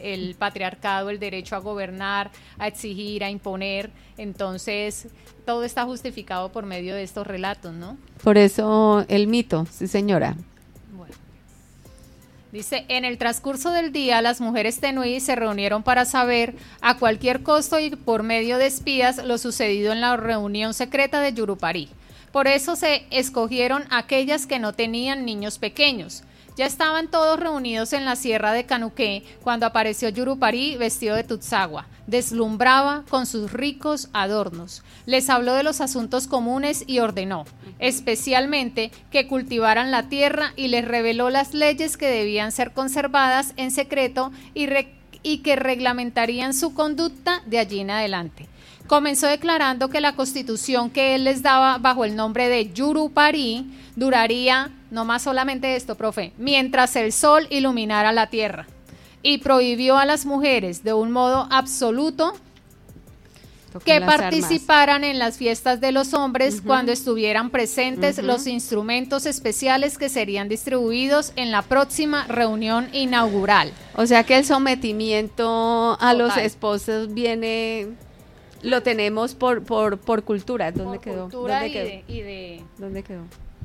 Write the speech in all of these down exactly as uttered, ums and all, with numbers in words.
el patriarcado, el derecho a gobernar, a exigir, a imponer. Entonces, todo está justificado por medio de estos relatos, ¿no? Por eso el mito, sí señora. Bueno. Dice, en el transcurso del día, las mujeres tenuí se reunieron para saber a cualquier costo y por medio de espías lo sucedido en la reunión secreta de Yurupari. Por eso se escogieron aquellas que no tenían niños pequeños. Ya estaban todos reunidos en la sierra de Canuqué cuando apareció Yurupari vestido de Tutsagua. Deslumbraba con sus ricos adornos. Les habló de los asuntos comunes y ordenó, especialmente, que cultivaran la tierra y les reveló las leyes que debían ser conservadas en secreto y, re- y que reglamentarían su conducta de allí en adelante. Comenzó declarando que la constitución que él les daba bajo el nombre de Yurupari duraría, no más solamente esto, profe, mientras el sol iluminara la tierra, y prohibió a las mujeres de un modo absoluto que participaran armas en las fiestas de los hombres uh-huh. cuando estuvieran presentes uh-huh. los instrumentos especiales que serían distribuidos en la próxima reunión inaugural. O sea que el sometimiento a Total. los esposos viene... Lo tenemos por por por cultura. ¿Dónde por quedó? Cultura ¿Dónde y quedó? De, y de... ¿Dónde quedó?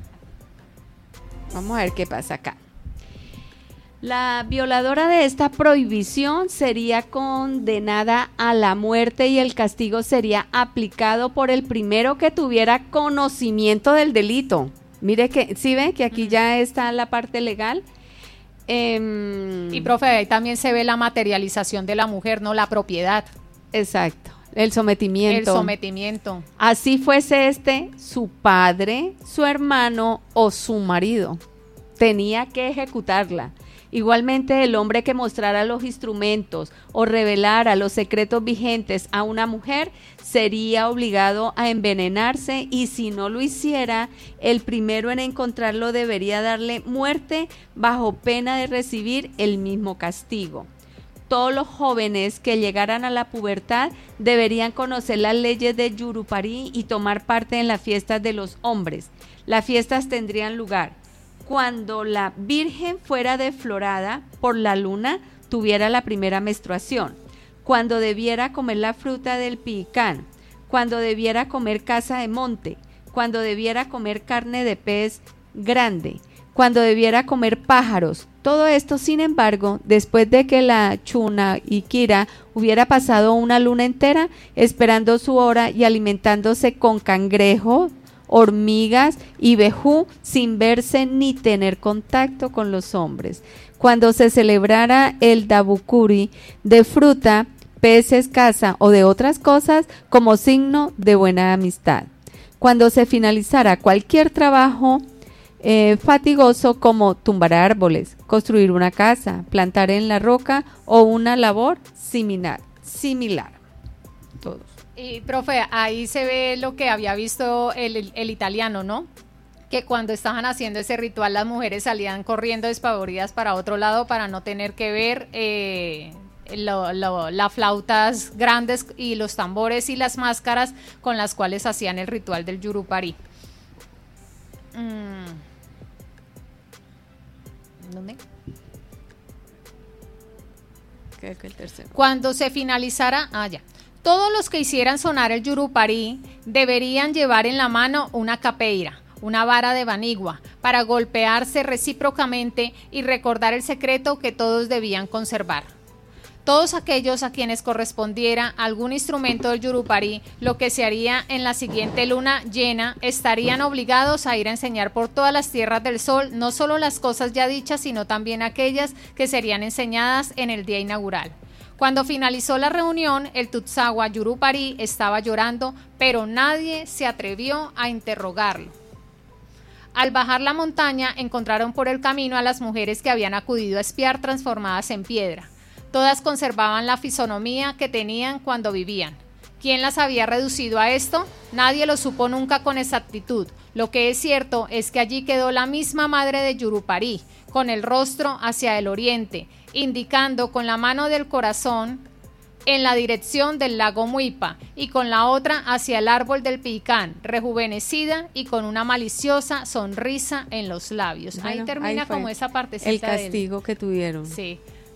Vamos a ver qué pasa acá. La violadora de esta prohibición sería condenada a la muerte y el castigo sería aplicado por el primero que tuviera conocimiento del delito. Mire que, ¿sí ve que aquí ya está la parte legal? Eh, y profe, ahí también se ve la materialización de la mujer, no la propiedad. Exacto. El sometimiento. El sometimiento. Así fuese este su padre, su hermano o su marido. Tenía que ejecutarla. Igualmente, el hombre que mostrara los instrumentos o revelara los secretos vigentes a una mujer sería obligado a envenenarse y si no lo hiciera, el primero en encontrarlo debería darle muerte bajo pena de recibir el mismo castigo. Todos los jóvenes que llegaran a la pubertad deberían conocer las leyes de Yurupari y tomar parte en las fiestas de los hombres. Las fiestas tendrían lugar cuando la virgen fuera deflorada por la luna, tuviera la primera menstruación, cuando debiera comer la fruta del picán, cuando debiera comer caza de monte, cuando debiera comer carne de pez grande, cuando debiera comer pájaros. Todo esto, sin embargo, después de que la chuna y Kira hubiera pasado una luna entera esperando su hora y alimentándose con cangrejo, hormigas y bejú sin verse ni tener contacto con los hombres. Cuando se celebrara el dabukuri de fruta, peces, caza o de otras cosas como signo de buena amistad. Cuando se finalizara cualquier trabajo Eh, fatigoso como tumbar árboles, construir una casa, plantar en la roca o una labor similar, similar. Todos. Y profe, ahí se ve lo que había visto el, el, el italiano, ¿no? Que cuando estaban haciendo ese ritual las mujeres salían corriendo despavoridas para otro lado para no tener que ver eh, lo, lo, las flautas grandes y los tambores y las máscaras con las cuales hacían el ritual del Yurupari. Mm. ¿Dónde? Creo que el tercero. Cuando se finalizara, ah ya, todos los que hicieran sonar el Yurupari deberían llevar en la mano una capeira, una vara de vanigua, para golpearse recíprocamente y recordar el secreto que todos debían conservar. Todos aquellos a quienes correspondiera algún instrumento del Yurupari, lo que se haría en la siguiente luna llena, estarían obligados a ir a enseñar por todas las tierras del sol, no solo las cosas ya dichas, sino también aquellas que serían enseñadas en el día inaugural. Cuando finalizó la reunión, el Tutsagua Yurupari estaba llorando, pero nadie se atrevió a interrogarlo. Al bajar la montaña, encontraron por el camino a las mujeres que habían acudido a espiar transformadas en piedra. Todas conservaban la fisonomía que tenían cuando vivían. ¿Quién las había reducido a esto? Nadie lo supo nunca con exactitud. Lo que es cierto es que allí quedó la misma madre de Yurupari, con el rostro hacia el oriente, indicando con la mano del corazón en la dirección del lago Muipa y con la otra hacia el árbol del Picán, rejuvenecida y con una maliciosa sonrisa en los labios. Bueno, ahí termina ahí como esa partecita el castigo del... que tuvieron. Sí.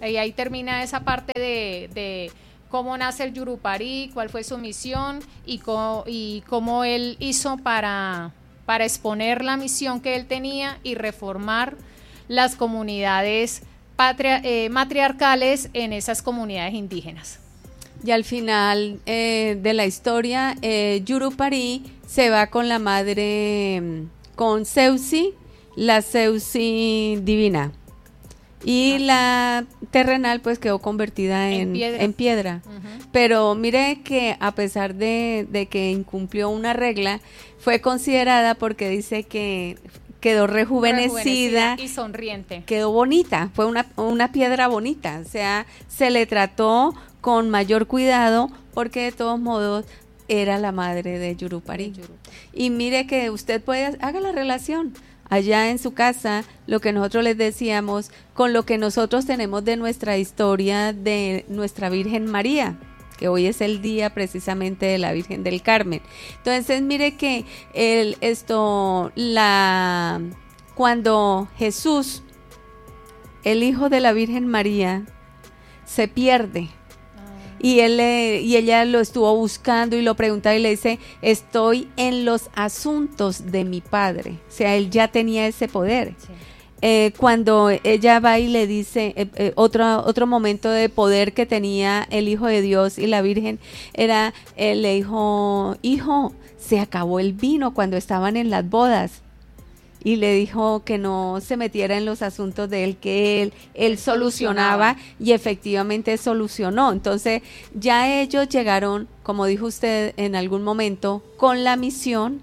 Y ahí termina esa parte de, de cómo nace el Yurupari, cuál fue su misión y cómo, y cómo él hizo para, para exponer la misión que él tenía y reformar las comunidades patria, eh, matriarcales en esas comunidades indígenas. Y al final eh, de la historia, eh, Yurupari se va con la madre, con Seusi, la Seusi divina. Y la terrenal pues quedó convertida en, en piedra. En piedra. Uh-huh. Pero mire que a pesar de, de que incumplió una regla, fue considerada porque dice que quedó rejuvenecida, rejuvenecida y sonriente. Quedó bonita, fue una, una piedra bonita. O sea, se le trató con mayor cuidado porque de todos modos era la madre de Yurupari. De Yurupari. Y mire que usted puede, haga la relación. Allá en su casa, lo que nosotros les decíamos, con lo que nosotros tenemos de nuestra historia de nuestra Virgen María, que hoy es el día precisamente de la Virgen del Carmen. Entonces, mire que el, esto, la, cuando Jesús, el hijo de la Virgen María, se pierde, y él le, y ella lo estuvo buscando y lo pregunta y le dice, estoy en los asuntos de mi padre. O sea, él ya tenía ese poder. Sí. Eh, cuando ella va y le dice, eh, eh, otro, otro momento de poder que tenía el Hijo de Dios y la Virgen, era, él le dijo, hijo, se acabó el vino cuando estaban en las bodas. Y le dijo que no se metiera en los asuntos de él, que él, él solucionaba, y efectivamente solucionó. Entonces ya ellos llegaron, como dijo usted en algún momento, con la misión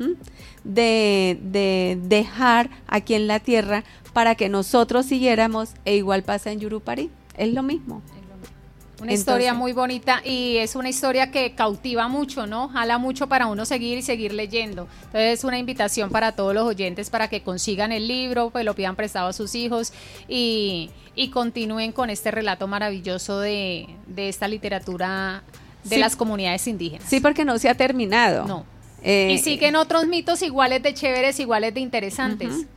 de, de dejar aquí en la tierra para que nosotros siguiéramos, e igual pasa en Yurupari, es lo mismo. Una Entonces, historia muy bonita, y es una historia que cautiva mucho, ¿no? Jala mucho para uno seguir y seguir leyendo. Entonces es una invitación para todos los oyentes para que consigan el libro, pues lo pidan prestado a sus hijos y, y continúen con este relato maravilloso de, de esta literatura de sí, las comunidades indígenas. Sí, porque no se ha terminado. No. Eh, y siguen otros mitos iguales de chéveres, iguales de interesantes. Uh-huh.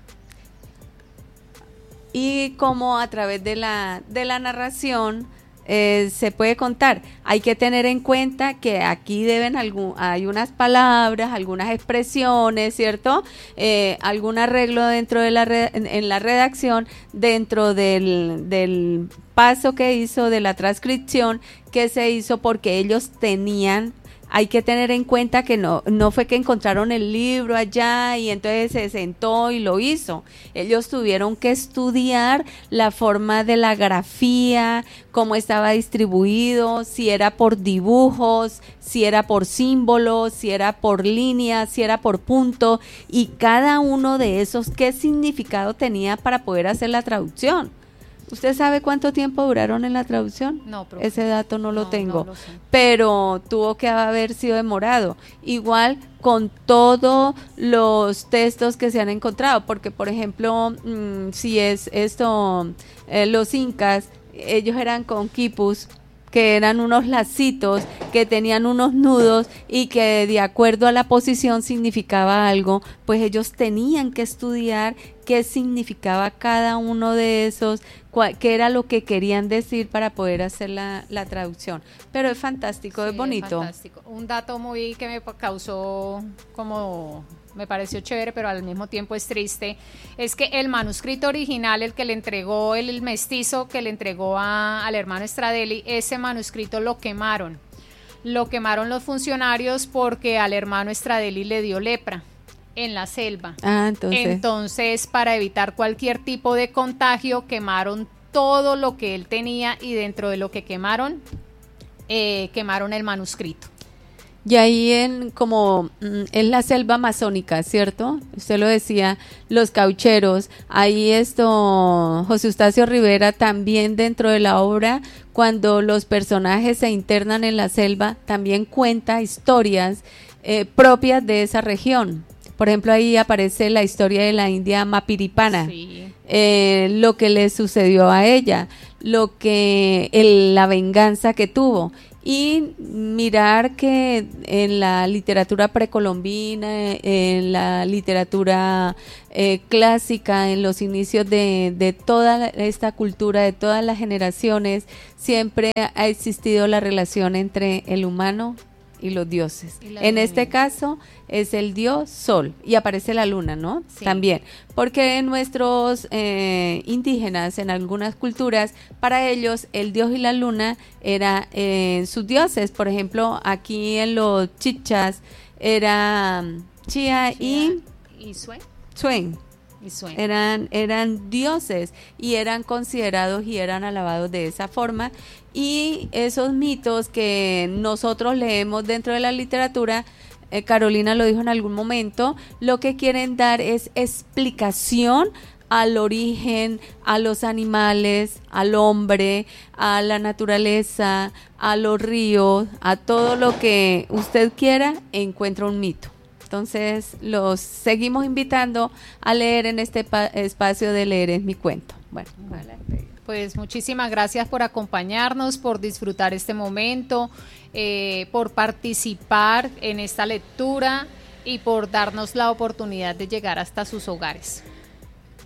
Y como a través de la, de la narración Eh, se puede contar. Hay que tener en cuenta que aquí deben algún, hay unas palabras, algunas expresiones, ¿cierto? Eh, algún arreglo dentro de la red, en, en la redacción, dentro del, del paso que hizo de la transcripción, que se hizo porque ellos tenían. Hay que tener en cuenta que no, no fue que encontraron el libro allá y entonces se sentó y lo hizo. Ellos tuvieron que estudiar la forma de la grafía, cómo estaba distribuido, si era por dibujos, si era por símbolos, si era por líneas, si era por punto, y cada uno de esos qué significado tenía para poder hacer la traducción. ¿Usted sabe cuánto tiempo duraron en la traducción? No, pero ese dato no lo no, tengo, no lo sé. Pero tuvo que haber sido demorado. Igual con todos los textos que se han encontrado, porque por ejemplo, mmm, si es esto, eh, los incas, ellos eran con quipus, que eran unos lacitos que tenían unos nudos y que de acuerdo a la posición significaba algo, pues ellos tenían que estudiar qué significaba cada uno de esos, cuál, qué era lo que querían decir para poder hacer la, la traducción. Pero es fantástico, sí, es bonito. Es fantástico. Un dato muy que me causó como... me pareció chévere, pero al mismo tiempo es triste, es que el manuscrito original, el que le entregó, el, el mestizo que le entregó a, al hermano Stradeli, ese manuscrito lo quemaron, lo quemaron los funcionarios porque al hermano Stradeli le dio lepra en la selva. Ah, entonces. Entonces, para evitar cualquier tipo de contagio, quemaron todo lo que él tenía, y dentro de lo que quemaron, eh, quemaron el manuscrito. Y ahí en como mm, es la selva amazónica, ¿cierto? Usted lo decía, los caucheros, ahí esto, José Eustacio Rivera también dentro de la obra, cuando los personajes se internan en la selva, también cuenta historias eh, propias de esa región. Por ejemplo, ahí aparece la historia de la india Mapiripana, sí. eh, lo que le sucedió a ella. lo que el, la venganza que tuvo. Y mirar que en la literatura precolombina, en la literatura eh, clásica, en los inicios de, de toda esta cultura, de todas las generaciones, siempre ha existido la relación entre el humano y los dioses. Y en este caso es el dios Sol y aparece la luna, ¿no? Sí. También, porque nuestros eh, indígenas en algunas culturas, para ellos el dios y la luna eran eh, sus dioses. Por ejemplo, aquí en los chichas era Chía, Chía y, y Suen. Suen. Eran, eran dioses y eran considerados y eran alabados de esa forma, y esos mitos que nosotros leemos dentro de la literatura, eh, Carolina lo dijo en algún momento, lo que quieren dar es explicación al origen, a los animales, al hombre, a la naturaleza, a los ríos, a todo lo que usted quiera, encuentra un mito. Entonces, los seguimos invitando a leer en este pa- espacio de Leer es mi cuento. Bueno, vale. Pues muchísimas gracias por acompañarnos, por disfrutar este momento, eh, por participar en esta lectura y por darnos la oportunidad de llegar hasta sus hogares.